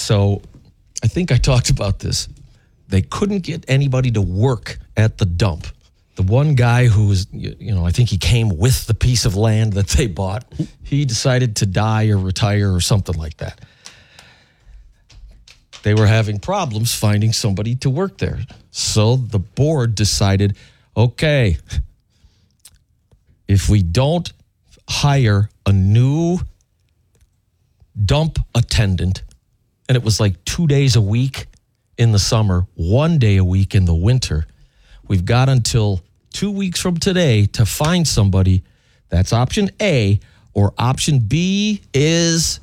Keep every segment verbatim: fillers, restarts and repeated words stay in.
So I think I talked about this. They couldn't get anybody to work at the dump. The one guy who was, you know, I think he came with the piece of land that they bought. He decided to die or retire or something like that. They were having problems finding somebody to work there. So the board decided, okay, if we don't hire a new dump attendant, and it was like two days a week in the summer, one day a week in the winter, we've got until two weeks from today to find somebody. That's option A. Or option B is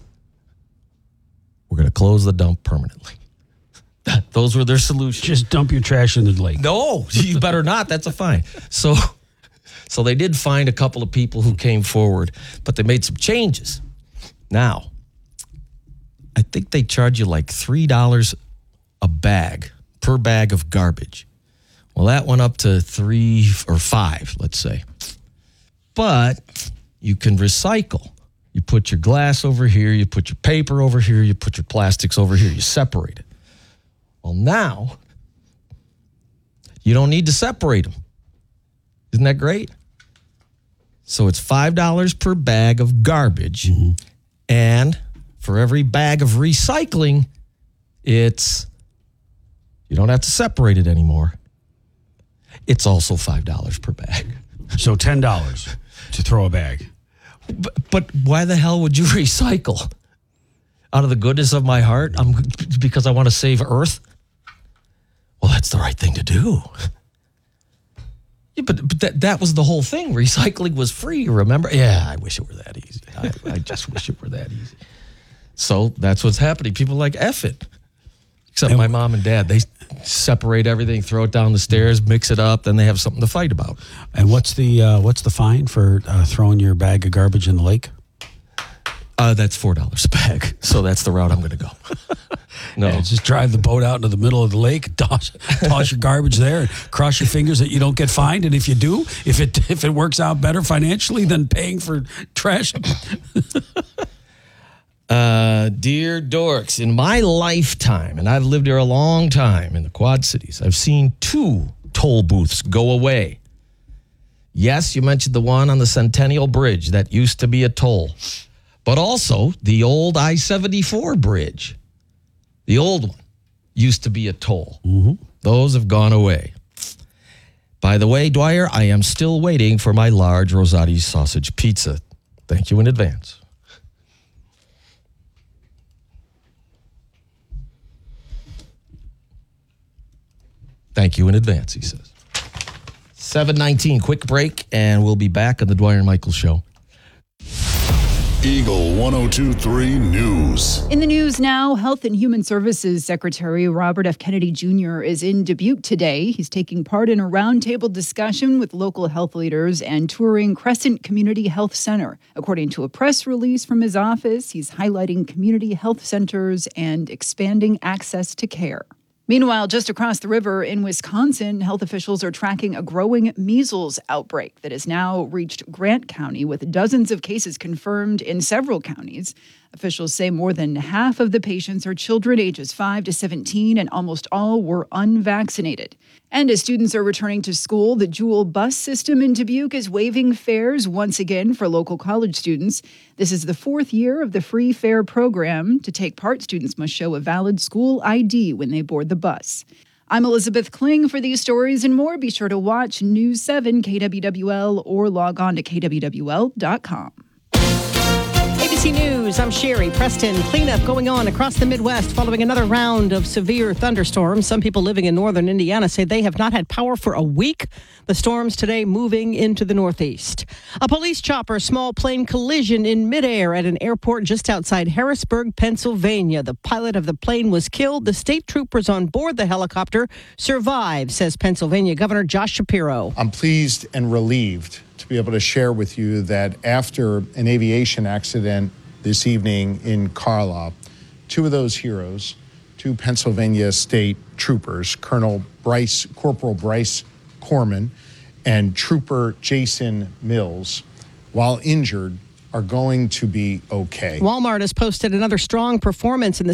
we're going to close the dump permanently. Those were their solutions. Just dump your trash in the lake. No, you better not. That's a fine. So, so they did find a couple of people who came forward, but they made some changes. Now, I think they charge you like three dollars a bag, per bag of garbage. Well, that went up to three or five, let's say. But you can recycle. You put your glass over here, you put your paper over here, you put your plastics over here, you separate it. Well, now, you don't need to separate them. Isn't that great? So it's five dollars per bag of garbage. Mm-hmm. And for every bag of recycling, it's, you don't have to separate it anymore. It's also five dollars per bag. So ten dollars to throw a bag. But, but why the hell would you recycle? Out of the goodness of my heart? I'm, because I want to save Earth? Well, that's the right thing to do. Yeah, but but that, that was the whole thing. Recycling was free, remember? Yeah, I wish it were that easy. I, I just wish it were that easy. So that's what's happening. People are like, F it. Except my mom and dad. They separate everything, throw it down the stairs, mix it up, then they have something to fight about. And what's the uh, what's the fine for uh, throwing your bag of garbage in the lake? Uh, that's four dollars a bag. So that's the route I'm going to go. No. Yeah, just drive the boat out into the middle of the lake, toss, toss your garbage there, and cross your fingers that you don't get fined. And if you do, if it if it works out better financially than paying for trash. uh, dear dorks, in my lifetime, and I've lived here a long time in the Quad Cities, I've seen two toll booths go away. Yes, you mentioned the one on the Centennial Bridge that used to be a toll, but also the old I seventy-four bridge. The old one used to be a toll. Mm-hmm. Those have gone away. By the way, Dwyer, I am still waiting for my large Rosati's sausage pizza. Thank you in advance. Thank you in advance, he says. seven nineteen, quick break, and we'll be back on the Dwyer and Michael Show. Eagle one oh two point three News. In the news now, Health and Human Services Secretary Robert F. Kennedy Junior is in Dubuque today. He's taking part in a roundtable discussion with local health leaders and touring Crescent Community Health Center. According to a press release from his office, he's highlighting community health centers and expanding access to care. Meanwhile, just across the river in Wisconsin, health officials are tracking a growing measles outbreak that has now reached Grant County, with dozens of cases confirmed in several counties. Officials say more than half of the patients are children ages five to seventeen, and almost all were unvaccinated. And as students are returning to school, the Jewel bus system in Dubuque is waiving fares once again for local college students. This is the fourth year of the free fare program. To take part, students must show a valid school I D when they board the bus. I'm Elizabeth Kling. For these stories and more, be sure to watch News seven K W W L or log on to K W W L dot com. A B C News, I'm Sherry Preston. Cleanup going on across the Midwest following another round of severe thunderstorms. Some people living in northern Indiana say they have not had power for a week. The storms today moving into the Northeast. A police chopper small plane collision in midair at an airport just outside Harrisburg, Pennsylvania. The pilot of the plane was killed. The state troopers on board the helicopter survived, says Pennsylvania Governor Josh Shapiro. I'm pleased and relieved to be able to share with you that after an aviation accident this evening in Carlisle, two of those heroes, two Pennsylvania state troopers, Colonel Bryce, Corporal Bryce Corman and Trooper Jason Mills, while injured, are going to be okay. Walmart has posted another strong performance in the